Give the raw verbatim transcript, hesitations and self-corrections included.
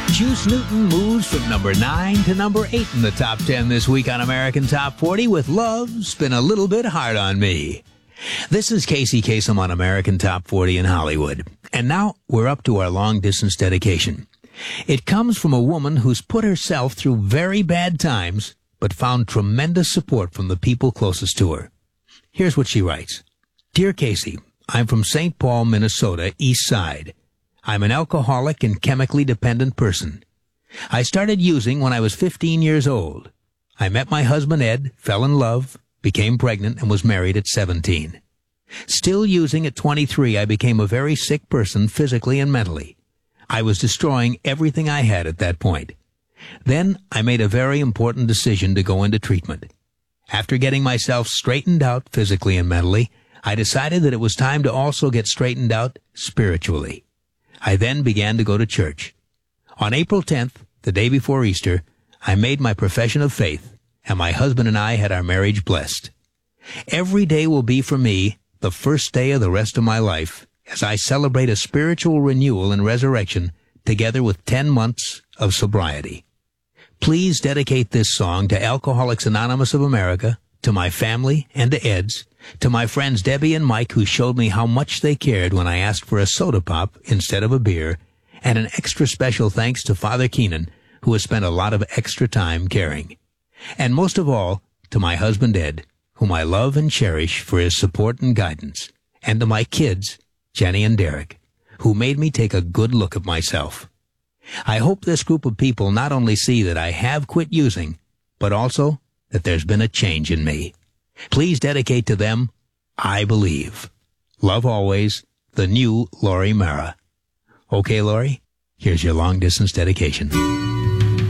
Juice Newton moves from number nine to number eight in the top ten this week on American Top forty with Love's Been a Little Bit Hard on Me. This is Casey Kasem on American Top forty in Hollywood. And now we're up to our long-distance dedication. It comes from a woman who's put herself through very bad times, but found tremendous support from the people closest to her. Here's what she writes. Dear Casey, I'm from Saint Paul, Minnesota, East Side. I'm an alcoholic and chemically dependent person. I started using when I was fifteen years old. I met my husband Ed, fell in love, became pregnant, and was married at seventeen. Still using at twenty-three, I became a very sick person physically and mentally. I was destroying everything I had at that point. Then I made a very important decision to go into treatment. After getting myself straightened out physically and mentally, I decided that it was time to also get straightened out spiritually. I then began to go to church. On April tenth, the day before Easter, I made my profession of faith, and my husband and I had our marriage blessed. Every day will be for me the first day of the rest of my life as I celebrate a spiritual renewal and resurrection together with ten months of sobriety. Please dedicate this song to Alcoholics Anonymous of America, to my family and to Ed's, to my friends Debbie and Mike who showed me how much they cared when I asked for a soda pop instead of a beer, and an extra special thanks to Father Keenan, who has spent a lot of extra time caring. And most of all, to my husband Ed, whom I love and cherish for his support and guidance, and to my kids, Jenny and Derek, who made me take a good look at myself. I hope this group of people not only see that I have quit using, but also that there's been a change in me. Please dedicate to them, I Believe. Love always, the new Laurie Mara. Okay, Laurie, here's your long-distance dedication.